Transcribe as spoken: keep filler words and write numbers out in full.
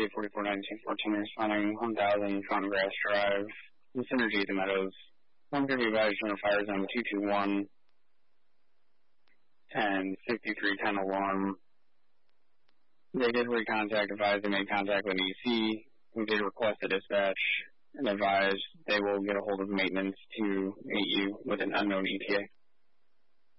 eight forty-four nineteen fourteen responding one thousand Fountain Grass Drive, in Synergy, The Meadows. one thirty advised on fire zone two two one and sixty-three ten alarm. They did recontact, advised they made contact with E C. We did request a dispatch and advised they will get a hold of maintenance to meet you with an unknown E T A.